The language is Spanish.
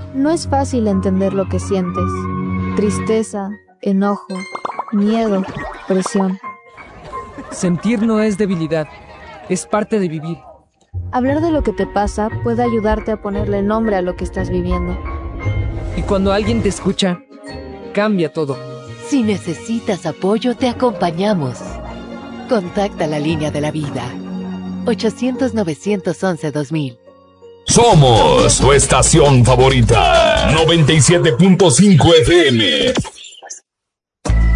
No es fácil entender lo que sientes. Tristeza, enojo, miedo, presión. Sentir no es debilidad, es parte de vivir. Hablar de lo que te pasa puede ayudarte a ponerle nombre a lo que estás viviendo. Y cuando alguien te escucha, cambia todo. Si necesitas apoyo, te acompañamos. Contacta la línea de la vida. 800-911-2000. Somos tu estación favorita. 97.5 FM.